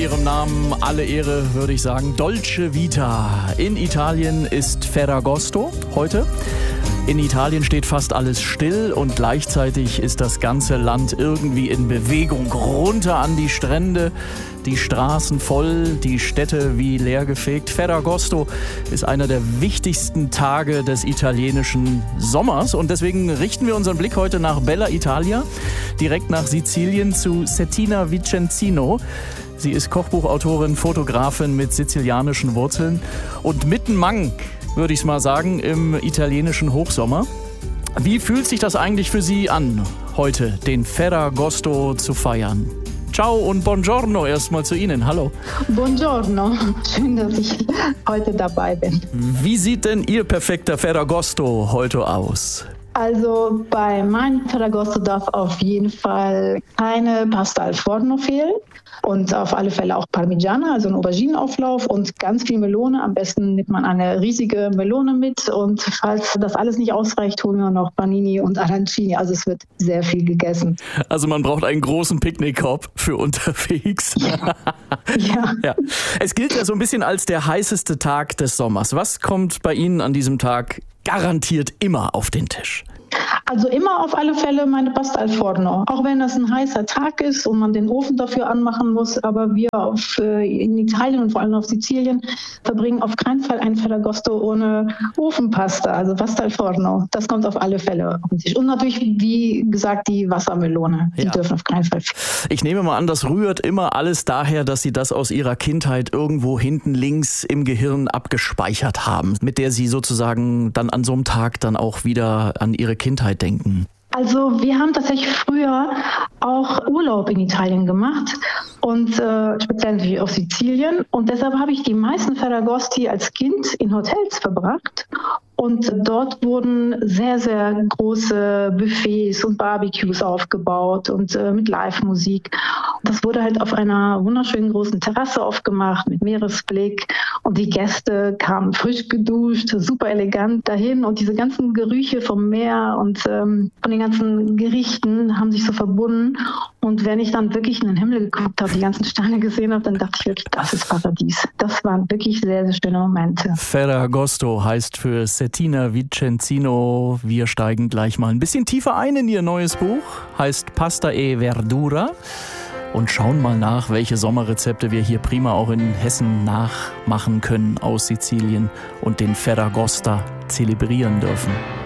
ihrem Namen alle Ehre, würde ich sagen. Dolce Vita. In Italien ist Ferragosto heute. In Italien steht fast alles still und gleichzeitig ist das ganze Land irgendwie in Bewegung. Runter an die Strände, die Straßen voll, die Städte wie leergefegt. Ferragosto ist einer der wichtigsten Tage des italienischen Sommers und deswegen richten wir unseren Blick heute nach Bella Italia, direkt nach Sizilien zu Settina Vicenzino. Sie ist Kochbuchautorin, Fotografin mit sizilianischen Wurzeln und mitten Mang, würde ich es mal sagen, im italienischen Hochsommer. Wie fühlt sich das eigentlich für Sie an, heute den Ferragosto zu feiern? Ciao und buongiorno erstmal zu Ihnen. Hallo. Buongiorno. Schön, dass ich heute dabei bin. Wie sieht denn Ihr perfekter Ferragosto heute aus? Also bei meinem Ferragosto darf auf jeden Fall keine Pasta al Forno fehlen und auf alle Fälle auch Parmigiana, also ein Auberginenauflauf und ganz viel Melone. Am besten nimmt man eine riesige Melone mit und falls das alles nicht ausreicht, holen wir noch Panini und Arancini. Also es wird sehr viel gegessen. Also man braucht einen großen Picknickkorb für unterwegs. Ja. Ja. Es gilt ja so ein bisschen als der heißeste Tag des Sommers. Was kommt bei Ihnen an diesem Tag garantiert immer auf den Tisch? Also immer auf alle Fälle meine Pasta al Forno. Auch wenn das ein heißer Tag ist und man den Ofen dafür anmachen muss, aber wir in Italien und vor allem auf Sizilien verbringen auf keinen Fall einen Ferragosto ohne Ofenpasta, also Pasta al Forno. Das kommt auf alle Fälle auf den Tisch. Und natürlich, wie gesagt, die Wassermelone. Die dürfen auf keinen Fall fehlen. Ich nehme mal an, das rührt immer alles daher, dass Sie das aus Ihrer Kindheit irgendwo hinten links im Gehirn abgespeichert haben, mit der Sie sozusagen dann an so einem Tag dann auch wieder an Ihre Kindheit denken. Also wir haben tatsächlich früher auch Urlaub in Italien gemacht und speziell natürlich auf Sizilien. Und deshalb habe ich die meisten Ferragosti als Kind in Hotels verbracht. Und dort wurden sehr, sehr große Buffets und Barbecues aufgebaut und mit Live-Musik. Das wurde halt auf einer wunderschönen großen Terrasse aufgemacht mit Meeresblick. Und die Gäste kamen frisch geduscht, super elegant dahin. Und diese ganzen Gerüche vom Meer und von den ganzen Gerichten haben sich so verbunden. Und wenn ich dann wirklich in den Himmel geguckt habe, die ganzen Sterne gesehen habe, dann dachte ich wirklich, das ist Paradies. Das waren wirklich sehr, sehr schöne Momente. Ferragosto heißt für Settina Vicenzino. Wir steigen gleich mal ein bisschen tiefer ein in ihr neues Buch. Heißt Pasta e Verdura. Und schauen mal nach, welche Sommerrezepte wir hier prima auch in Hessen nachmachen können aus Sizilien und den Ferragosta zelebrieren dürfen.